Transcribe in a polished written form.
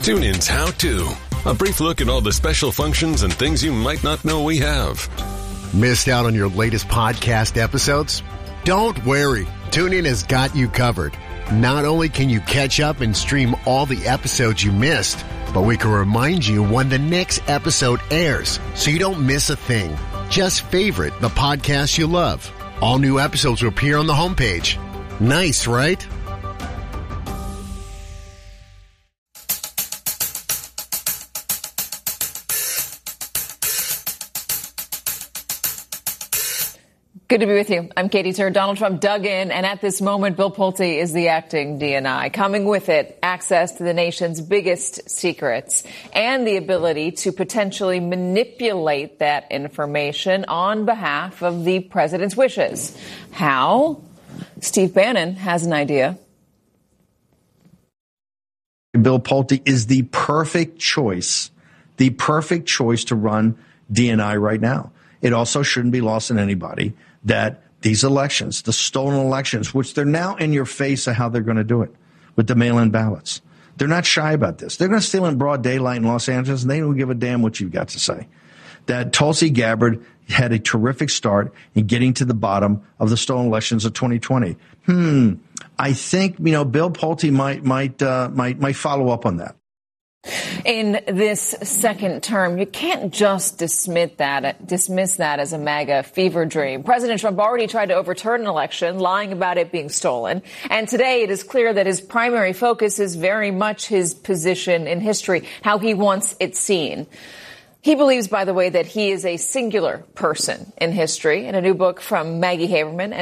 TuneIn's How To. A brief look at all the special functions and things you might not know we have. Missed out on your latest podcast episodes? Don't worry. TuneIn has got you covered. Not only can you catch up and stream all the episodes you missed, but we can remind you when the next episode airs so you don't miss a thing. Just favorite the podcast you love. All new episodes will appear on the homepage. Nice, right? Good to be with you. I'm Katie Tur. Donald Trump dug in, and at this moment, Bill Pulte is the acting DNI. Coming with it, access to the nation's biggest secrets and the ability to potentially manipulate that information on behalf of the president's wishes. How? Steve Bannon has an idea. Bill Pulte is the perfect choice to run DNI right now. It also shouldn't be lost on anybody that these elections, the stolen elections, which they're now in your face of how they're going to do it with the mail-in ballots. They're not shy about this. They're going to steal in broad daylight in Los Angeles, and they don't give a damn what you've got to say. That Tulsi Gabbard had a terrific start in getting to the bottom of the stolen elections of 2020. I think, Bill Pulte might follow up on that. In this second term, you can't just dismiss that as a MAGA fever dream. President Trump already tried to overturn an election, lying about it being stolen. And today it is clear that his primary focus is very much his position in history, how he wants it seen. He believes, by the way, that he is a singular person in history. In a new book from Maggie Haberman